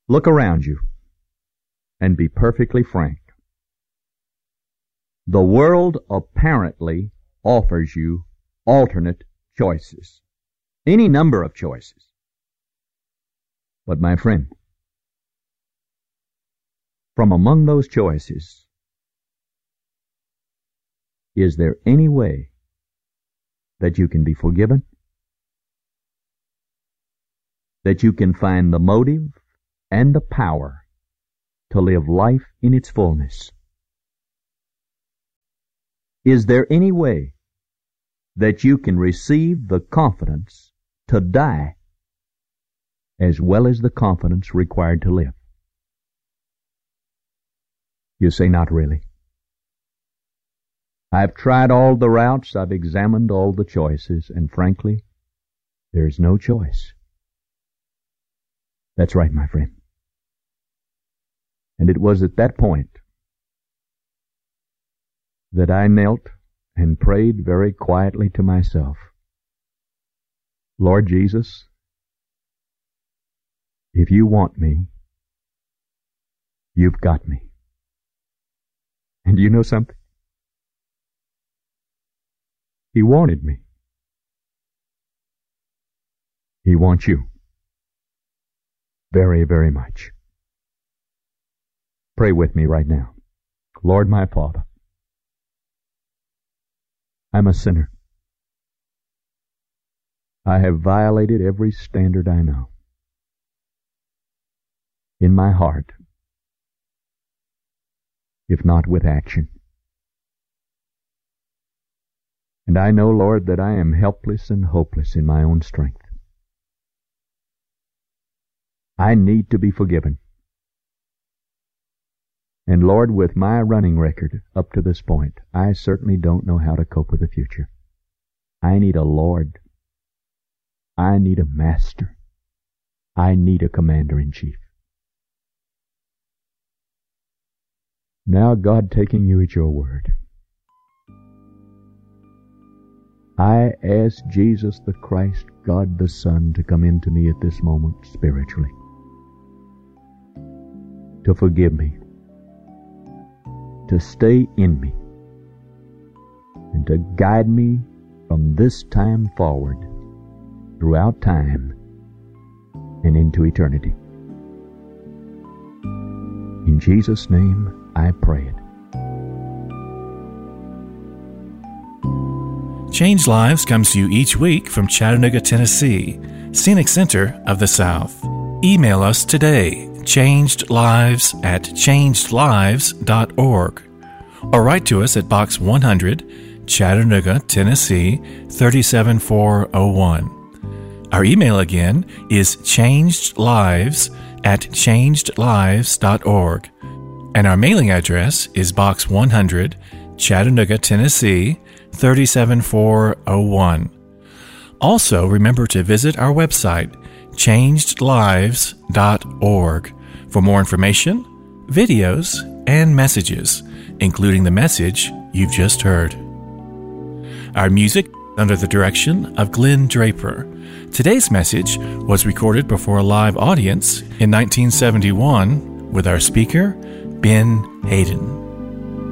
Look around you and be perfectly frank. The world apparently offers you alternate choices, any number of choices. But my friend, from among those choices, is there any way that you can be forgiven? That you can find the motive and the power to live life in its fullness? Is there any way that you can receive the confidence to die as well as the confidence required to live? You say, not really. I've tried all the routes, I've examined all the choices, and frankly, there's no choice. That's right, my friend. And it was at that point that I knelt and prayed very quietly to myself, Lord Jesus, if you want me, you've got me. And you know something? He wanted me. He wants you. Very, very much. Pray with me right now. Lord, my Father, I'm a sinner. I have violated every standard I know. In my heart, if not with action. And I know, Lord, that I am helpless and hopeless in my own strength. I need to be forgiven. And Lord, with my running record up to this point, I certainly don't know how to cope with the future. I need a Lord. I need a master. I need a commander-in-chief. Now, God, taking you at your word, I ask Jesus the Christ, God the Son, to come into me at this moment spiritually, to forgive me, to stay in me, and to guide me from this time forward, throughout time, and into eternity. In Jesus' name, I pray it. Changed Lives comes to you each week from Chattanooga, Tennessee, Scenic Center of the South. Email us today, changedlives@changedlives.org, or write to us at Box 100, Chattanooga, Tennessee 37401. Our email again is changedlives@changedlives.org, and our mailing address is Box 100, Chattanooga, Tennessee 37401. Also, remember to visit our website, changedlives.org, for more information, videos, and messages, including the message you've just heard. Our music under the direction of Glenn Draper. Today's message was recorded before a live audience in 1971 with our speaker, Ben Hayden.